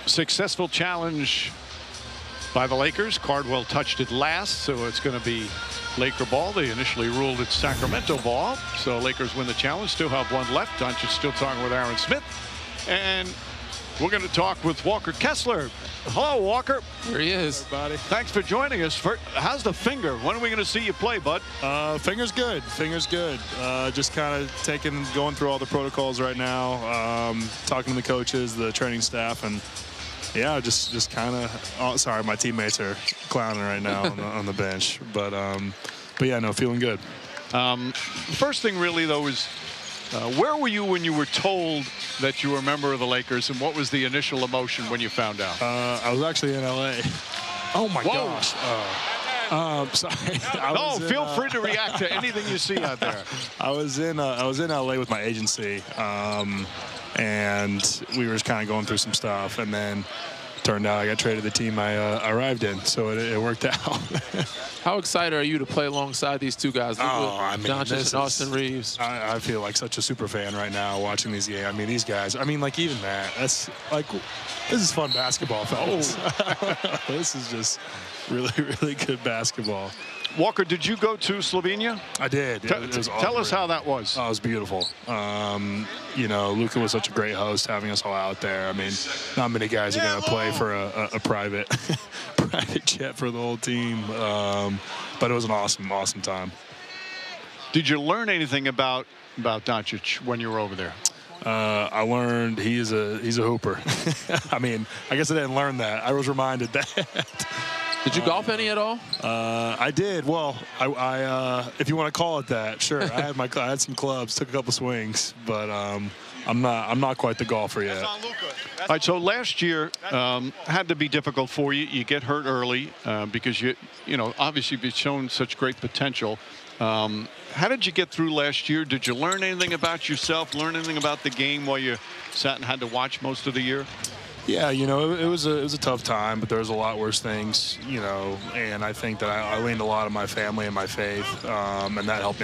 Successful challenge by the Lakers. Cardwell touched it last, so it's going to be Laker ball. They initially ruled it Sacramento ball, so Lakers win the challenge. Still have one left. Doncic still talking with Aaron Smith, and we're going to talk with Walker Kessler. Hello, Walker. Here he is. Everybody. Thanks for joining us. How's the finger? When are we going to see you play, bud? Finger's good. Finger's good. Just kind of going through all the protocols right now, talking to the coaches, the training staff, and yeah, just kind of. Oh, sorry, my teammates are clowning right now on the bench, but yeah, no, feeling good. First thing, really, though, is where were you when you were told that you were a member of the Lakers, and what was the initial emotion when you found out? I was actually in LA. Oh my gosh. Sorry. Feel free to react to anything you see out there. I was in LA with my agency, and we were just kind of going through some stuff, and then turned out I got traded to the team I arrived in, so it worked out. How excited are you to play alongside these two guys? Doncic and Austin Reeves. I feel like such a super fan right now watching these games. I mean, these guys. I mean, like even Matt. That's like, this is fun basketball, fellas. This is just really, really good basketball. Walker, did you go to Slovenia? I did. Tell us how that was. Oh, it was beautiful. You know, Luka was such a great host, having us all out there. I mean, not many guys are going to play for a private jet for the whole team. But it was an awesome time. Did you learn anything about Doncic when you were over there? I learned he's a hooper. I mean, I guess I didn't learn that. I was reminded that. Did you golf any at all? I did. Well, I if you want to call it that, sure. I had some clubs, took a couple swings, but I'm not quite the golfer yet. All right. So last year had to be difficult for you. You get hurt early because you know obviously you've shown such great potential. How did you get through last year? Did you learn anything about yourself? Learn anything about the game while you sat and had to watch most of the year? Yeah, you know, it was a tough time, but there was a lot worse things, you know, and I think that I leaned a lot on my family and my faith, and that helped me